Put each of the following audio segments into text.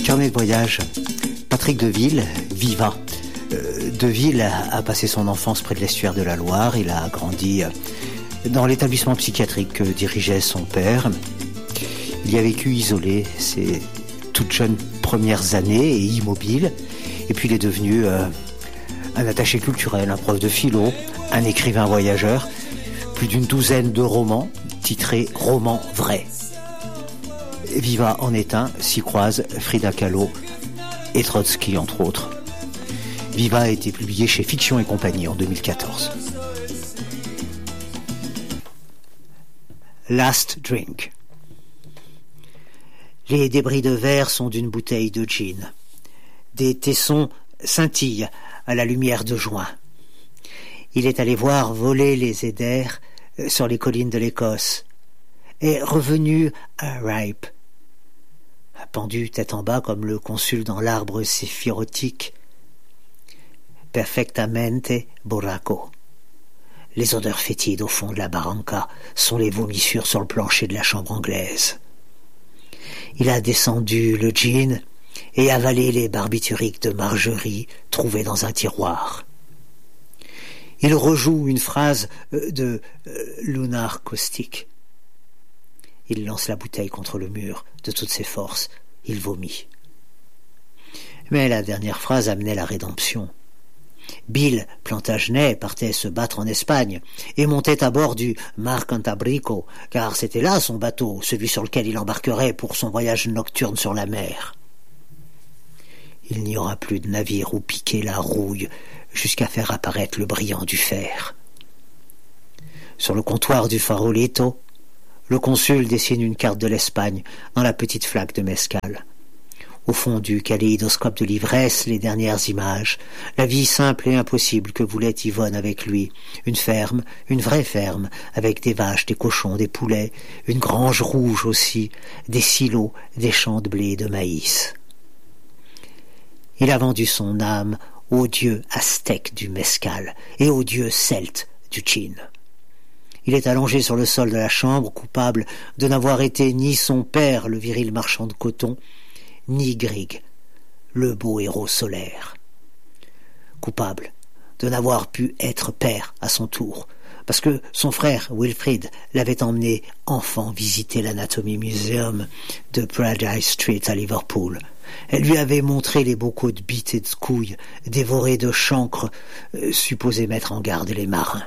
Carnet de voyage. Patrick Deville, Viva. Deville a passé son enfance près de l'estuaire de la Loire. Il a grandi dans l'établissement psychiatrique que dirigeait son père. Il y a vécu isolé ses toutes jeunes premières années et immobile. Et puis il est devenu un attaché culturel, un prof de philo, un écrivain voyageur. Plus d'une douzaine de romans titrés « Romans vrais ». Viva en est un, s'y croisent Frida Kahlo et Trotsky, entre autres. Viva a été publié chez Fiction et Compagnie en 2014. Last Drink. Les débris de verre sont d'une bouteille de gin. Des tessons scintillent à la lumière de juin. Il est allé voir voler les éders sur les collines de l'Écosse. Est revenu à Ripe, pendu tête en bas comme le consul dans l'arbre séphirotique. Perfectamente borraco. Les odeurs fétides au fond de la barranca sont les vomissures sur le plancher de la chambre anglaise. Il a descendu le gin et avalé les barbituriques de Margerie trouvés dans un tiroir. Il rejoue une phrase de Lunar Caustic. Il lance la bouteille contre le mur de toutes ses forces. Il vomit. Mais la dernière phrase amenait la rédemption. Bill Plantagenet partait se battre en Espagne et montait à bord du Mar Cantabrico, car c'était là son bateau, celui sur lequel il embarquerait pour son voyage nocturne sur la mer. Il n'y aura plus de navire où piquer la rouille jusqu'à faire apparaître le brillant du fer. Sur le comptoir du Farolito, le consul dessine une carte de l'Espagne dans la petite flaque de mescal. Au fond du kaléidoscope de l'ivresse, les dernières images, la vie simple et impossible que voulait Yvonne avec lui. Une ferme, une vraie ferme, avec des vaches, des cochons, des poulets, une grange rouge aussi, des silos, des champs de blé et de maïs. Il a vendu son âme au dieu aztèque du mescal et au dieu celte du gin. Il est allongé sur le sol de la chambre, coupable de n'avoir été ni son père, le viril marchand de coton, ni Grieg, le beau héros solaire. Coupable de n'avoir pu être père à son tour, parce que son frère Wilfrid l'avait emmené enfant visiter l'Anatomy Museum de Paradise Street à Liverpool. Elle lui avait montré les bocaux de bites et de couilles dévorés de chancre, supposés mettre en garde les marins.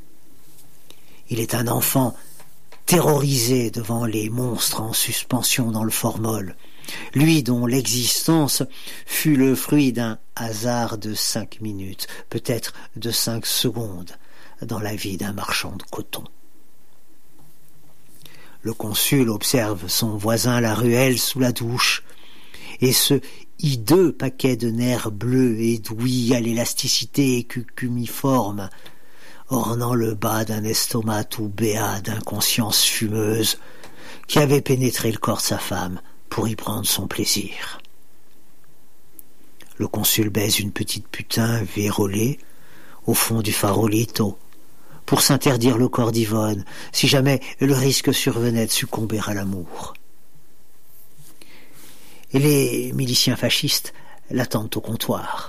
Il est un enfant terrorisé devant les monstres en suspension dans le formol, lui dont l'existence fut le fruit d'un hasard de 5 minutes, peut-être de 5 secondes, dans la vie d'un marchand de coton. Le consul observe son voisin la ruelle sous la douche, et ce hideux paquet de nerfs bleus et d'ouïes à l'élasticité cucumiforme, ornant le bas d'un estomac tout béat d'inconscience fumeuse qui avait pénétré le corps de sa femme pour y prendre son plaisir. Le consul baise une petite putain vérolée au fond du Farolito pour s'interdire le corps d'Yvonne si jamais le risque survenait de succomber à l'amour. Et les miliciens fascistes l'attendent au comptoir.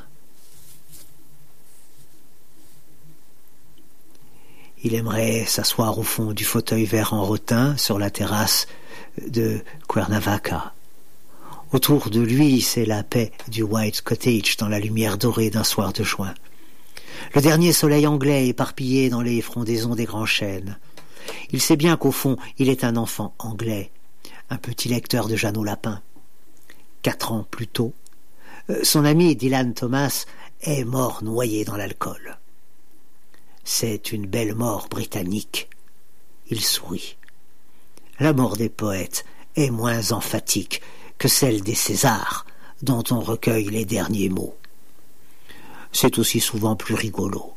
Il aimerait s'asseoir au fond du fauteuil vert en rotin sur la terrasse de Cuernavaca. Autour de lui, c'est la paix du White Cottage dans la lumière dorée d'un soir de juin. Le dernier soleil anglais éparpillé dans les frondaisons des grands chênes. Il sait bien qu'au fond, il est un enfant anglais, un petit lecteur de Jeannot Lapin. 4 ans plus tôt, son ami Dylan Thomas est mort noyé dans l'alcool. C'est une belle mort britannique. Il sourit. La mort des poètes est moins emphatique que celle des Césars, dont on recueille les derniers mots. C'est aussi souvent plus rigolo.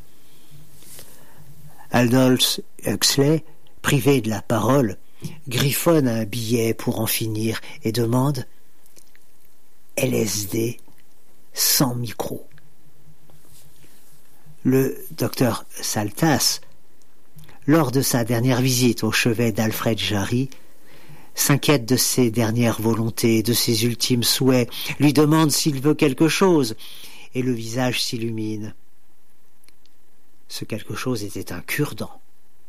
Aldous Huxley, privé de la parole, griffonne un billet pour en finir et demande « LSD sans micro ». Le docteur Saltas, lors de sa dernière visite au chevet d'Alfred Jarry, s'inquiète de ses dernières volontés, de ses ultimes souhaits, lui demande s'il veut quelque chose, et le visage s'illumine. Ce quelque chose était un cure-dent.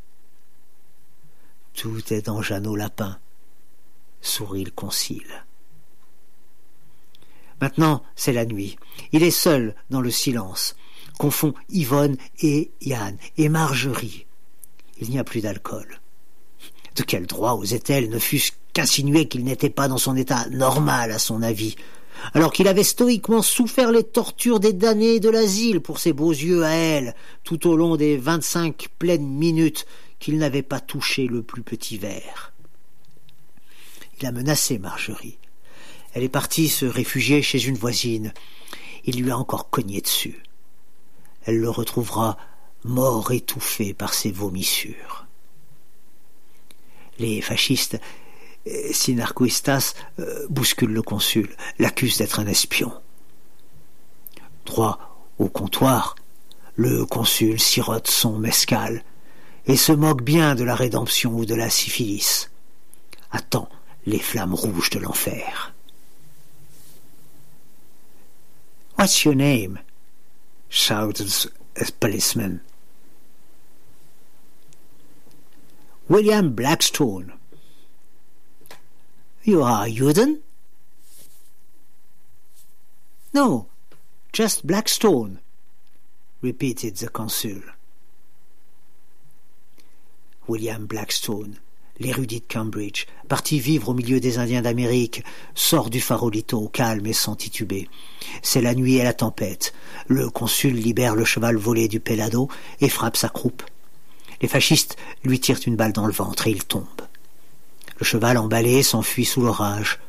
Tout est dans Jeannot Lapin, sourit le concile. Maintenant, c'est la nuit. Il est seul dans le silence, confond Yvonne et Yann et Marjorie. Il n'y a plus d'alcool. De quel droit osait-elle ne fût-ce qu'insinuer qu'il n'était pas dans son état normal à son avis, alors qu'il avait stoïquement souffert les tortures des damnés de l'asile pour ses beaux yeux à elle, tout au long des 25 pleines minutes qu'il n'avait pas touché le plus petit verre. Il a menacé Marjorie. Elle est partie se réfugier chez une voisine. Il lui a encore cogné dessus. Elle le retrouvera mort étouffé par ses vomissures. Les fascistes, Sinarquistas, bousculent le consul, l'accusent d'être un espion. Droit au comptoir, le consul sirote son mescal et se moque bien de la rédemption ou de la syphilis. Attend les flammes rouges de l'enfer. « What's your name? » shouted a policeman. « William Blackstone. »« You are Uden? »« No, just Blackstone, » repeated the consul. William Blackstone, l'érudit de Cambridge, parti vivre au milieu des Indiens d'Amérique, sort du Farolito calme et sans tituber. C'est la nuit et la tempête. Le consul libère le cheval volé du Pelado et frappe sa croupe. Les fascistes lui tirent une balle dans le ventre et il tombe. Le cheval emballé s'enfuit sous l'orage.